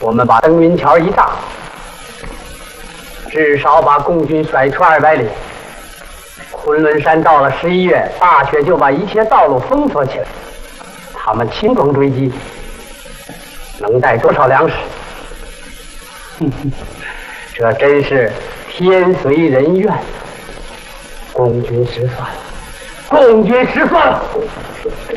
我们把登云桥一炸，至少把共军甩出200里。昆仑山到了11月，大雪就把一切道路封锁起来。他们轻装追击，能带多少粮食？这真是天随人愿。共军失算了，共军失算了。